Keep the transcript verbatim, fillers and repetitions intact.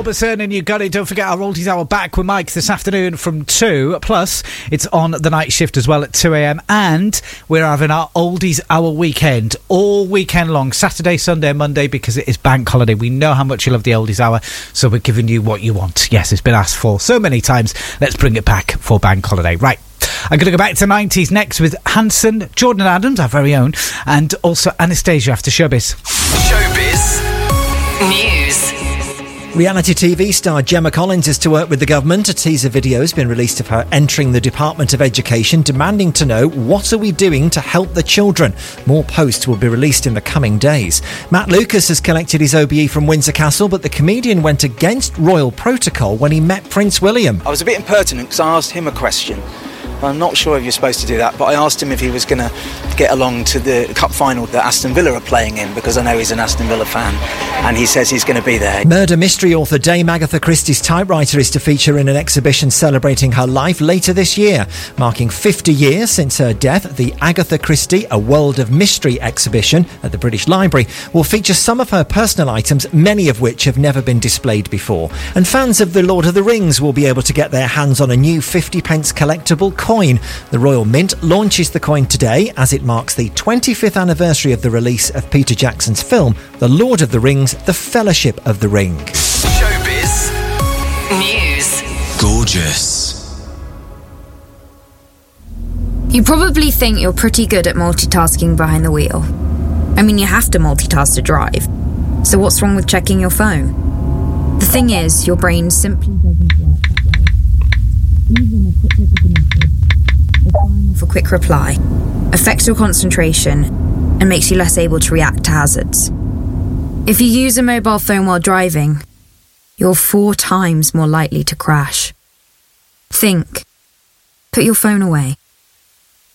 Orbison and You Got It. Don't forget our Oldies Hour back with Mike this afternoon from two. Plus, it's on the night shift as well at two a.m. And we're having our Oldies Hour weekend all weekend long, Saturday, Sunday, Monday, because it is bank holiday. We know how much you love the Oldies Hour, so we're giving you what you want. Yes, it's been asked for so many times. Let's bring it back for bank holiday. Right. I'm going to go back to the nineties next with Hanson, Jordan Adams, our very own, and also Anastasia after Showbiz. Showbiz News. Reality T V star Gemma Collins is to work with the government. A teaser video has been released of her entering the Department of Education, demanding to know what are we doing to help the children. More posts will be released in the coming days. Matt Lucas has collected his O B E from Windsor Castle, but the comedian went against royal protocol when he met Prince William. I was a bit impertinent because I asked him a question. I'm not sure if you're supposed to do that, but I asked him if he was going to get along to the cup final that Aston Villa are playing in, because I know he's an Aston Villa fan, and he says he's going to be there. Murder mystery author Dame Agatha Christie's typewriter is to feature in an exhibition celebrating her life later this year. Marking fifty years since her death, the Agatha Christie A World of Mystery exhibition at the British Library will feature some of her personal items, many of which have never been displayed before. And fans of The Lord of the Rings will be able to get their hands on a new fifty pence collectible coin. The Royal Mint launches the coin today as it marks the twenty-fifth anniversary of the release of Peter Jackson's film, The Lord of the Rings, The Fellowship of the Ring. Showbiz News. Gorgeous. You probably think you're pretty good at multitasking behind the wheel. I mean, you have to multitask to drive. So what's wrong with checking your phone? The thing is, your brain simply doesn't work that way. Even a quick look at the message, or firing off a quick reply, affects your concentration and makes you less able to react to hazards. If you use a mobile phone while driving, you're four times more likely to crash. Think. Put your phone away.